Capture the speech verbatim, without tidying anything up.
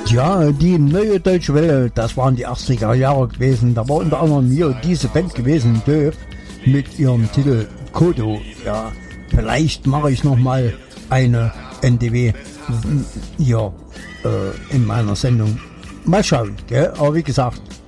Ja, die neue Deutsche Welle, das waren die achtziger Jahre gewesen. Da war unter anderem hier diese Band gewesen, Döf, mit ihrem Titel Kodo. Ja, vielleicht mache ich nochmal eine N D W hier äh, in meiner Sendung. Mal schauen, gell? Aber wie gesagt,